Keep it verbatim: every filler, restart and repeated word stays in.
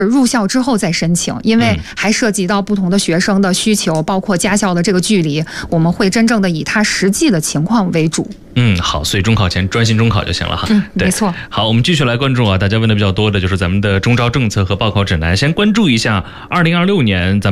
入校之后再申请，因为还涉及到不同的学生的需求，包括家校的这个距离，我们会真正的以他实际的情况为主。 嗯，好，所以中考前专心中考就行了哈。 嗯，没错。 好，我们继续来关注啊，大家问的比较多的就是咱们的中招政策和报考指南。先关注一下二零二六年咱们